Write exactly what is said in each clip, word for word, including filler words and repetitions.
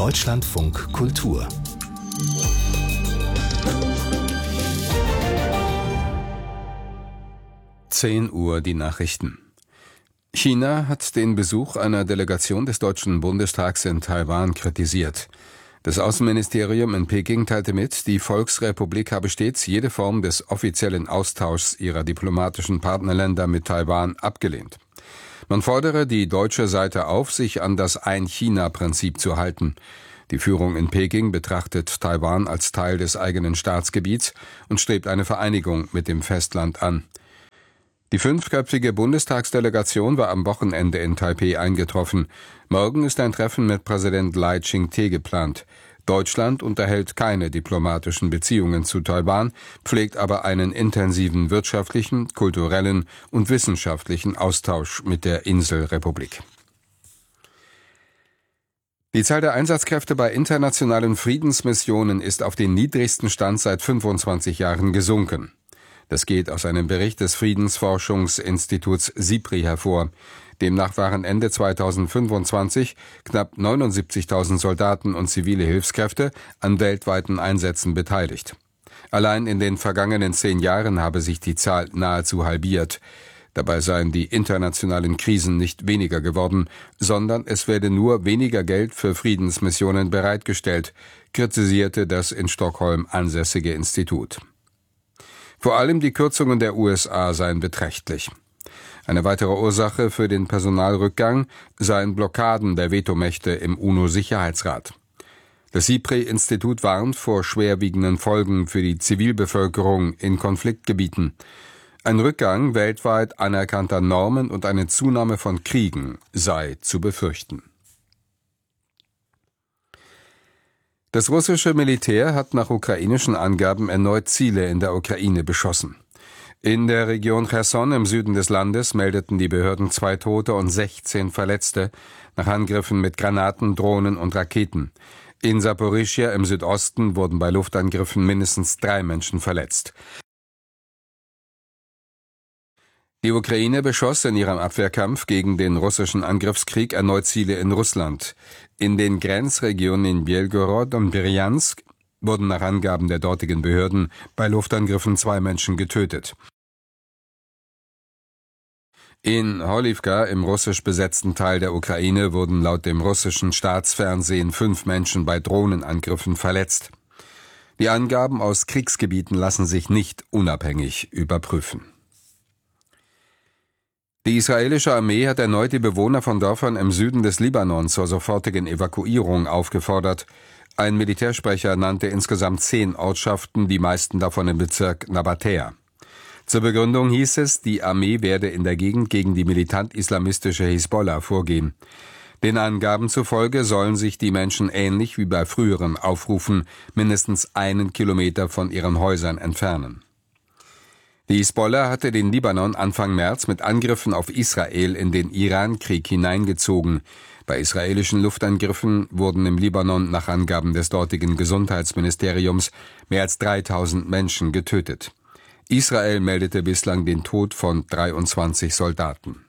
Deutschlandfunk Kultur. zehn Uhr die Nachrichten. China hat den Besuch einer Delegation des Deutschen Bundestags in Taiwan kritisiert. Das Außenministerium in Peking teilte mit, die Volksrepublik habe stets jede Form des offiziellen Austauschs ihrer diplomatischen Partnerländer mit Taiwan abgelehnt. Man fordere die deutsche Seite auf, sich an das Ein-China-Prinzip zu halten. Die Führung in Peking betrachtet Taiwan als Teil des eigenen Staatsgebiets und strebt eine Vereinigung mit dem Festland an. Die fünfköpfige Bundestagsdelegation war am Wochenende in Taipeh eingetroffen. Morgen ist ein Treffen mit Präsident Lai Ching-te geplant. Deutschland unterhält keine diplomatischen Beziehungen zu Taiwan, pflegt aber einen intensiven wirtschaftlichen, kulturellen und wissenschaftlichen Austausch mit der Inselrepublik. Die Zahl der Einsatzkräfte bei internationalen Friedensmissionen ist auf den niedrigsten Stand seit fünfundzwanzig Jahren gesunken. Das geht aus einem Bericht des Friedensforschungsinstituts SIPRI hervor. Demnach waren Ende zweitausendfünfundzwanzig knapp neunundsiebzigtausend Soldaten und zivile Hilfskräfte an weltweiten Einsätzen beteiligt. Allein in den vergangenen zehn Jahren habe sich die Zahl nahezu halbiert. Dabei seien die internationalen Krisen nicht weniger geworden, sondern es werde nur weniger Geld für Friedensmissionen bereitgestellt, kritisierte das in Stockholm ansässige Institut. Vor allem die Kürzungen der U S A seien beträchtlich. Eine weitere Ursache für den Personalrückgang seien Blockaden der Vetomächte im UNO-Sicherheitsrat. Das SIPRI-Institut warnt vor schwerwiegenden Folgen für die Zivilbevölkerung in Konfliktgebieten. Ein Rückgang weltweit anerkannter Normen und eine Zunahme von Kriegen sei zu befürchten. Das russische Militär hat nach ukrainischen Angaben erneut Ziele in der Ukraine beschossen. In der Region Cherson im Süden des Landes meldeten die Behörden zwei Tote und sechzehn Verletzte nach Angriffen mit Granaten, Drohnen und Raketen. In Saporischschja im Südosten wurden bei Luftangriffen mindestens drei Menschen verletzt. Die Ukraine beschoss in ihrem Abwehrkampf gegen den russischen Angriffskrieg erneut Ziele in Russland. In den Grenzregionen Belgorod und Bryansk wurden nach Angaben der dortigen Behörden bei Luftangriffen zwei Menschen getötet. In Horlivka, im russisch besetzten Teil der Ukraine, wurden laut dem russischen Staatsfernsehen fünf Menschen bei Drohnenangriffen verletzt. Die Angaben aus Kriegsgebieten lassen sich nicht unabhängig überprüfen. Die israelische Armee hat erneut die Bewohner von Dörfern im Süden des Libanon zur sofortigen Evakuierung aufgefordert. Ein Militärsprecher nannte insgesamt zehn Ortschaften, die meisten davon im Bezirk Nabatea. Zur Begründung hieß es, die Armee werde in der Gegend gegen die militant-islamistische Hisbollah vorgehen. Den Angaben zufolge sollen sich die Menschen ähnlich wie bei früheren Aufrufen mindestens einen Kilometer von ihren Häusern entfernen. Die Hisbollah hatte den Libanon Anfang März mit Angriffen auf Israel in den Iran-Krieg hineingezogen. Bei israelischen Luftangriffen wurden im Libanon nach Angaben des dortigen Gesundheitsministeriums mehr als dreitausend Menschen getötet. Israel meldete bislang den Tod von dreiundzwanzig Soldaten.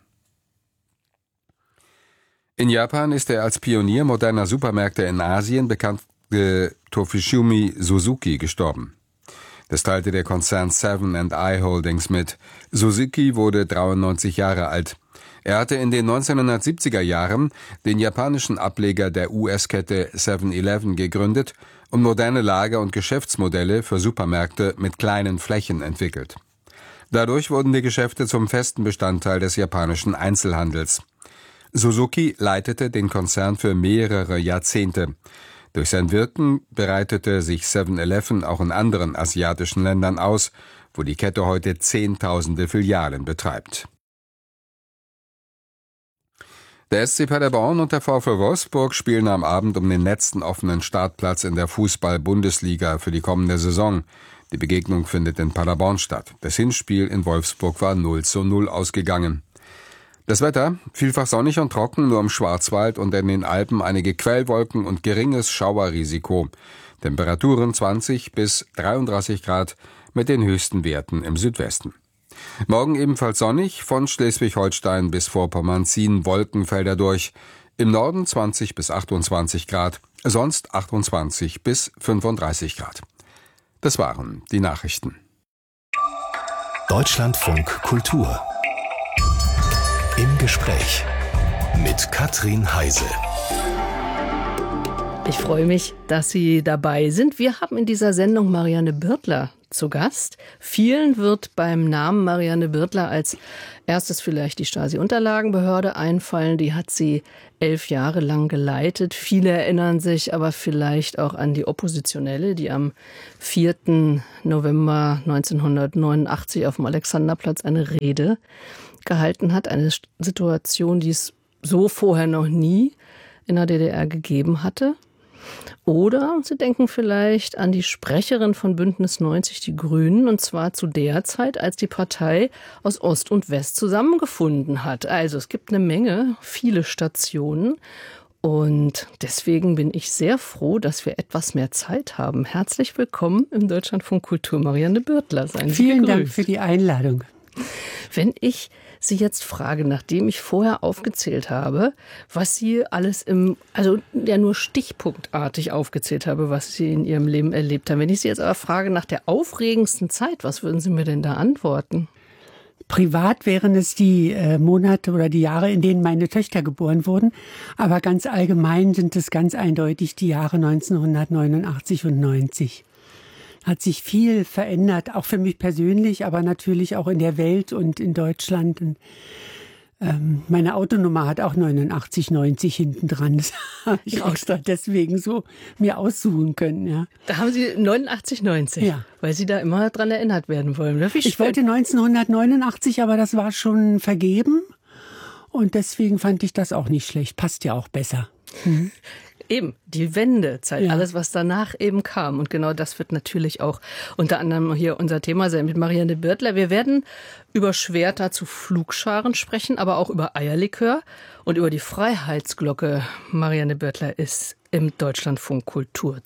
In Japan ist der als Pionier moderner Supermärkte in Asien bekannte Tofishumi Suzuki gestorben. Das teilte der Konzern Seven and I Holdings mit. Suzuki wurde dreiundneunzig Jahre alt. Er hatte in den neunzehnhundertsiebziger Jahren den japanischen Ableger der U S-Kette seven eleven gegründet und moderne Lager- und Geschäftsmodelle für Supermärkte mit kleinen Flächen entwickelt. Dadurch wurden die Geschäfte zum festen Bestandteil des japanischen Einzelhandels. Suzuki leitete den Konzern für mehrere Jahrzehnte. Durch sein Wirken bereitete sich seven eleven auch in anderen asiatischen Ländern aus, wo die Kette heute Zehntausende Filialen betreibt. Der S C Paderborn und der VfL Wolfsburg spielen am Abend um den letzten offenen Startplatz in der Fußball-Bundesliga für die kommende Saison. Die Begegnung findet in Paderborn statt. Das Hinspiel in Wolfsburg war null zu null ausgegangen. Das Wetter, vielfach sonnig und trocken, nur im Schwarzwald und in den Alpen einige Quellwolken und geringes Schauerrisiko. Temperaturen zwanzig bis dreiunddreißig Grad mit den höchsten Werten im Südwesten. Morgen ebenfalls sonnig, von Schleswig-Holstein bis Vorpommern ziehen Wolkenfelder durch. Im Norden zwanzig bis achtundzwanzig Grad, sonst achtundzwanzig bis fünfunddreißig Grad. Das waren die Nachrichten. Deutschlandfunk Kultur. Im Gespräch mit Katrin Heise. Ich freue mich, dass Sie dabei sind. Wir haben in dieser Sendung Marianne Birtler zu Gast. Vielen wird beim Namen Marianne Birtler als erstes vielleicht die Stasi-Unterlagenbehörde einfallen. Die hat sie elf Jahre lang geleitet. Viele erinnern sich aber vielleicht auch an die Oppositionelle, die am vierten November neunzehnhundertneunundachtzig auf dem Alexanderplatz eine Rede gehalten hat. Eine Situation, die es so vorher noch nie in der D D R gegeben hatte. Oder Sie denken vielleicht an die Sprecherin von Bündnis neunzig Die Grünen, und zwar zu der Zeit, als die Partei aus Ost und West zusammengefunden hat. Also es gibt eine Menge, viele Stationen. Und deswegen bin ich sehr froh, dass wir etwas mehr Zeit haben. Herzlich willkommen im Deutschlandfunk Kultur, Marianne Birtler. Seien Sie Vielen gegrüßt. Dank für die Einladung. Wenn ich Sie jetzt frage, nachdem ich vorher aufgezählt habe, was Sie alles im, also ja nur stichpunktartig aufgezählt habe, was Sie in Ihrem Leben erlebt haben. Wenn ich Sie jetzt aber frage nach der aufregendsten Zeit, was würden Sie mir denn da antworten? Privat wären es die äh, Monate oder die Jahre, in denen meine Töchter geboren wurden. Aber ganz allgemein sind es ganz eindeutig die Jahre neunzehnhundertneunundachtzig und neunzig. Hat sich viel verändert, auch für mich persönlich, aber natürlich auch in der Welt und in Deutschland. Und, ähm, meine Autonummer hat auch neunundachtzig neunzig hinten dran. Das habe ich extra deswegen so mir aussuchen können. Ja. Da haben Sie neunundachtzig neunzig, ja. Weil Sie da immer dran erinnert werden wollen. Ich, ich wollte neunzehnhundertneunundachtzig, aber das war schon vergeben. Und deswegen fand ich das auch nicht schlecht. Passt ja auch besser. Mhm. Eben, die Wendezeit, ja. Alles, was danach eben kam. Und genau das wird natürlich auch unter anderem hier unser Thema sein mit Marianne Birtler. Wir werden über Schwerter zu Pflugscharen sprechen, aber auch über Eierlikör und über die Freiheitsglocke. Marianne Birtler ist im Deutschlandfunk Kultur